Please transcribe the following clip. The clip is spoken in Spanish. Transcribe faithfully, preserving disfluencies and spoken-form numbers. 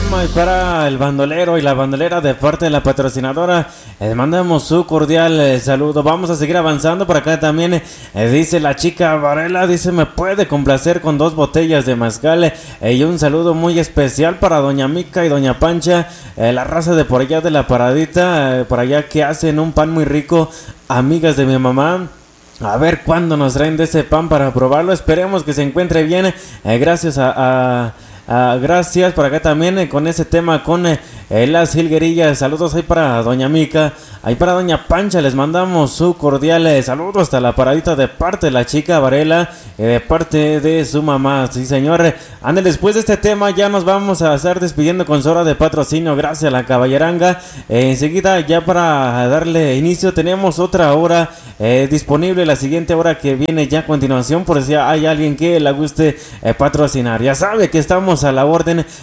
tema y para el bandolero y la bandolera de parte de la patrocinadora. Les mandamos su cordial eh, saludo. Vamos a seguir avanzando. Por acá también eh, dice la chica Varela, dice me puede complacer con dos botellas de mezcal. Eh, y un saludo muy especial para doña Mica y doña Pancha, eh, la raza de por allá de la paradita, eh, por allá que hacen un pan muy rico, amigas de mi mamá. A ver cuándo nos traen de ese pan para probarlo. Esperemos que se encuentre bien. Eh, gracias a, a, a... Gracias por acá también eh, con ese tema con eh, eh, las jilguerillas. Saludos ahí para doña Mica. Ahí para doña Pancha les mandamos su cordial eh, saludo hasta la paradita de parte de la chica Varela, eh, de parte de su mamá. Sí señor. Ande, después de este tema ya nos vamos a estar despidiendo con su hora de patrocinio. Gracias a la caballeranga. Eh, enseguida ya para darle inicio tenemos otra hora eh, disponible. La siguiente hora que viene ya a continuación, por si hay alguien que le guste eh, patrocinar. Ya sabe que estamos a la orden